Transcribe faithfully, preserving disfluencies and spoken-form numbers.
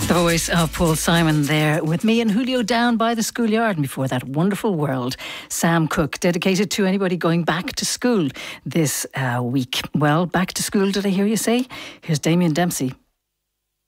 The voice of Paul Simon there with me and Julio down by the schoolyard, and before that, Wonderful World, Sam Cooke, dedicated to anybody going back to school this uh, week. Well, back to school, did I hear you say? Here's Damien Dempsey